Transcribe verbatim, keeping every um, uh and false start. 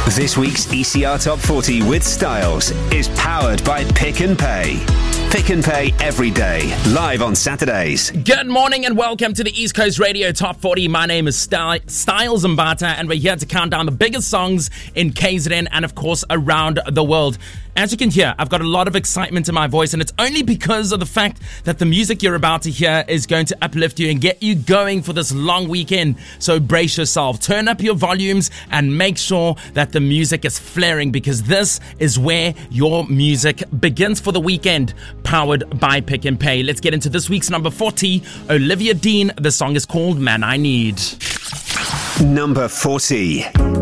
This week's E C R Top forty with Styles is powered by Pick and Pay. Pick and Pay every day, live on Saturdays. Good morning and welcome to the East Coast Radio Top forty. My name is Sty- Styles Mbata, and we're here to count down the biggest songs in K Z N and, of course, around the world. As you can hear, I've got a lot of excitement in my voice, and it's only because of the fact that the music you're about to hear is going to uplift you and get you going for this long weekend. So brace yourself, turn up your volumes, and make sure that the music is flaring, because this is where your music begins for the weekend, powered by Pick and Pay. Let's get into this week's number forty, Olivia Dean. The song is called Man I Need. Number forty.